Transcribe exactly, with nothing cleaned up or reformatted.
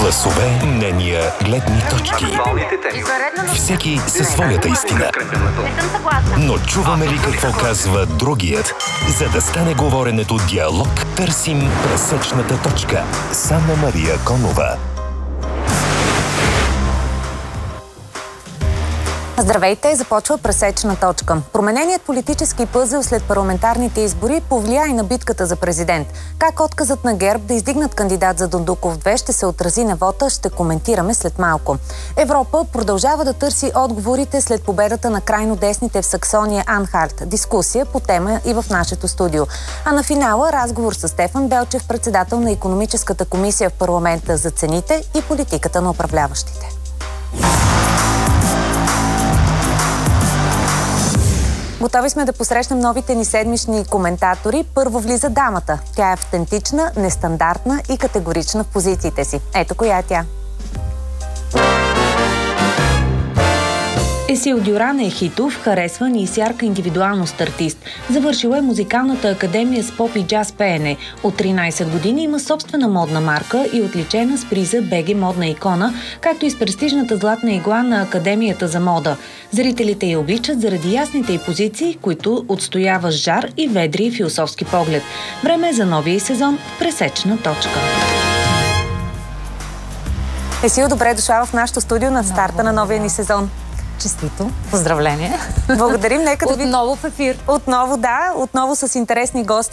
Гласове, мнения, гледни точки. Всеки със своята истина. Но чуваме ли какво казва другият? За да стане говоренето диалог, търсим пресечната точка с Анна-Мария Конова. Здравейте, започва пресечна точка. Промененият политически пъзел след парламентарните избори повлия и на битката за президент. Как отказът на ГЕРБ да издигнат кандидат за Дондуков две ще се отрази на вота, ще коментираме след малко. Европа продължава да търси отговорите след победата на крайно десните в Саксония Анхалт. Дискусия по тема и в нашето студио. А на финала разговор с Стефан Белчев, председател на Икономическата комисия в парламента за цените и политиката на управляващите. Готови сме да посрещнем новите ни седмични коментатори. Първо влиза дамата. Тя е автентична, нестандартна и категорична в позициите си. Ето коя е тя. Есил Дюран е хитов, харесван и с ярка индивидуалност артист. Завършила е музикалната академия с поп и джаз пеене. От тринайсет години има собствена модна марка и отличена с приза би джи модна икона, както и с престижната златна игла на Академията за мода. Зрителите я обичат заради ясните й позиции, които отстоява с жар и ведри философски поглед. Време е за новия сезон в Пресечна точка. Есил, добре дошла в нашото студио на старта на новия ни сезон. Честито. Поздравление. Благодарим. Нека да ви... Отново в ефир. Отново, да. Отново с интересни гости.